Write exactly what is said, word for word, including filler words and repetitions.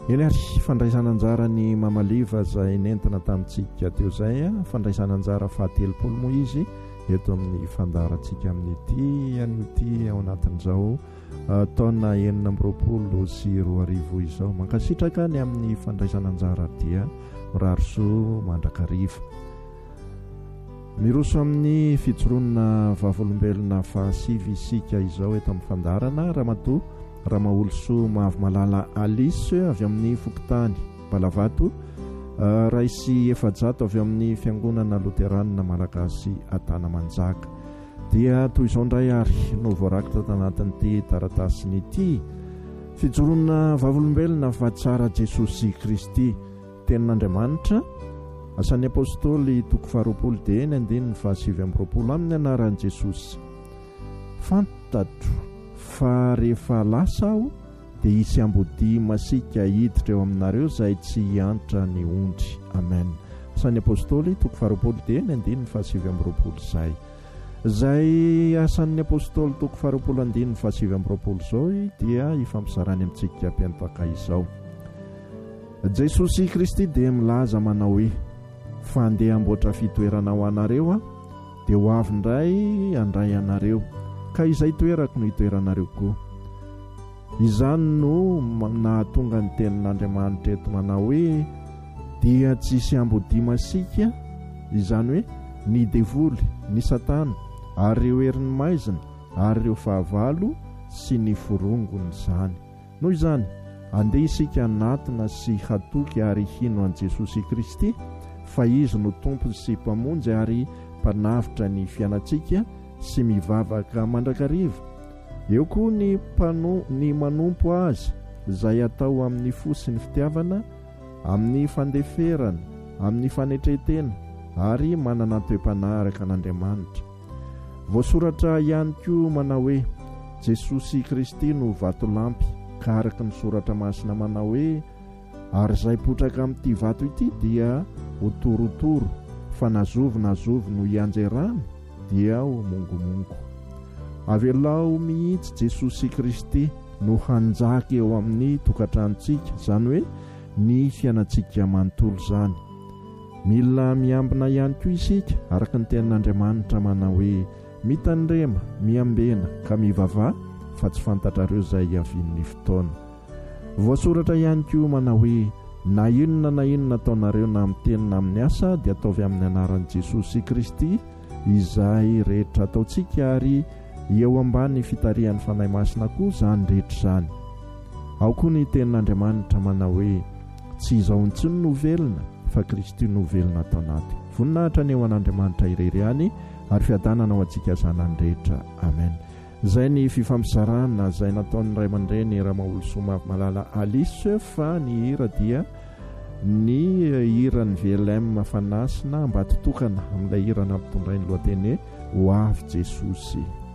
eny ary fandraisana anjara ny mamaliva izay nentina tamintsika teo izay a fandraisana anjara fahatelopolo moa izy eto amin'ny fandarantsika amin'ity an'ity ao anatin'izao taona enina amby roapolo sy roa arivo izao mankasitraka ny amin'ny fandraisana anjara dia miraroso mandrakariva miroso amin'ny fitsoronana vavolombelona fahasivy isika izao eto amin'ny fandarana ramatoa Ramaolso Mavo Malala Alice avy amin'ny Fokotany Balavato raisy efajato avy amin'ny fiangonana Luteranina Malagasy Antanamanjaka dia toy izao indray ary no voarakitra tanatin'ity taratasiny ity fijoroana vavolombelona fa tsara Jesosy Kristy tenin'Andriamanitra asan'ny apôstôly toko faharoapolo dia eny andininy fahasivy amby roapolo amin'ny anaran'i Jesosy fantatro fa rehefa lasa aho dia hisy ambody masika hiditra eo aminareo izay tsy hiantra ny ondry amen asan'ny apôstôly toko faharoapolo dia eny andininy fahasivy amby roapolo izay izay asan'ny apôstôly toko faharoapolo andininy fahasivy amby roapolo izao dia hifampizarany amintsika mpiantoaka izao Jesosy Kristy dia milaza manao hoe fa andeha amboatra fitoerana ho anareo a dia ho avy indray andray anareo ka izay toerako no hitoeranareo koa izany no nahatonga ny tenin'Andriamanitra eto manao hoe dia tsisy ambody masika izany hoe ny devoly ny satana ary ireo herin'ny maizina ary ireo fahavalo sy ny forongony izany noho izany andeha isika anatina sy hatoky ary hino an Jesosy Kristy fa izy no tompo sy mpamonjy ary mpanavitra ny fiainantsika sy mivavaka mandrakariva eo koa ny mpano ny manompo azy izay atao amin'ny fo sy ny fitiavana amin'ny fandeferana amin'ny fanetretena ary manana toe-panaraka an'Andriamanitra voasoratra ihany koa manao hoe Jesosy Kristy no vato lampy ka araka ny soratra masina manao hoe ary izay potraka amin'ity vato ity dia ho torotoro fa nazovo nazovo no hianjerana dia ho mongomongo avelao mihitsy Jesosy Kristy no hanjaka eo amin'ny tokantranontsika izany hoe ny fiainantsika manontolo izany mila miambina ihany koa isika araka ny tenin'Andriamanitra manao hoe mitandrema miambena ka mivavah fa tsy fantatrareo izay hiavin'ny fotoana voasoratra ihany koa manao hoe na inona na inona ataonareo na amin'ny teny na amin'ny asa dia ataovy amin'ny anaran'i Jesosy Kristy izay rehetra ataontsika ary eo ambany fitarihan'ny fanahy masina koa izany rehetra izany ao koa ny tenin'Andriamanitra manao hoe tsy izaho intsony no velona fa Kristy no velona atao anaty voninahitra ny eo an'Andriamanitra irery ihany ary fiadanana ho antsika zanany rehetra amen izay ny fifampizarana izay nataon'ny ray aman-dreny Ramaolso Mavo Malala Alice fa ny hira dia ny hiran'ny V L M Fanasina Ambatotokana amin'ilay hira nampitondray ny lohateny ho avy Jesosy